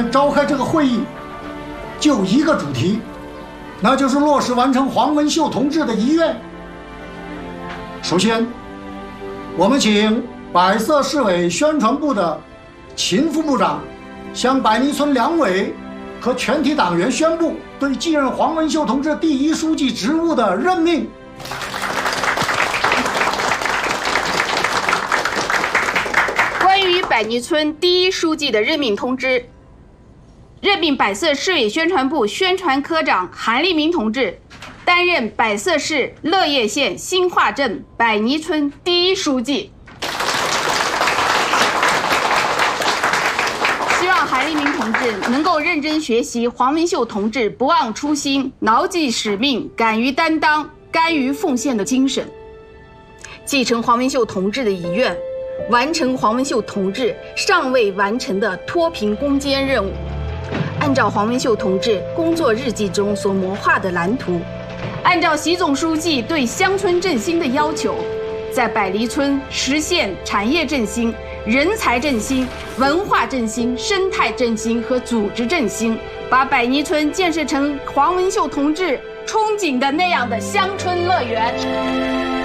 召开这个会议，就一个主题，那就是落实完成黄文秀同志的遗愿。首先，我们请百色市委宣传部的秦副部长向百泥村两委和全体党员宣布对继任黄文秀同志第一书记职务的任命。 关于百泥村第一书记的任命通知，任命百色市委宣传部宣传科长韩立明同志担任百色市乐业县新化镇百泥村第一书记。希望韩立明同志能够认真学习黄文秀同志不忘初心、牢记使命、敢于担当、甘于奉献的精神，继承黄文秀同志的遗愿，完成黄文秀同志尚未完成的脱贫攻坚任务。按照黄文秀同志工作日记中所谋划的蓝图，按照习总书记对乡村振兴的要求，在百泥村实现产业振兴、人才振兴、文化振兴、生态振兴和组织振兴，把百泥村建设成黄文秀同志憧憬的那样的乡村乐园。